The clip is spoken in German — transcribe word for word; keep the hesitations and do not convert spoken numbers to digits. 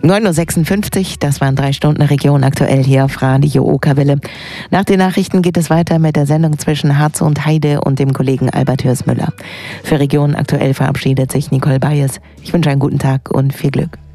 neun Uhr sechsundfünfzig, das waren drei Stunden Region aktuell hier auf Radio Okerwelle. Nach den Nachrichten geht es weiter mit der Sendung zwischen Harz und Heide und dem Kollegen Albert Hörsmüller. Für Region aktuell verabschiedet sich Nicole Bayes. Ich wünsche einen guten Tag und viel Glück.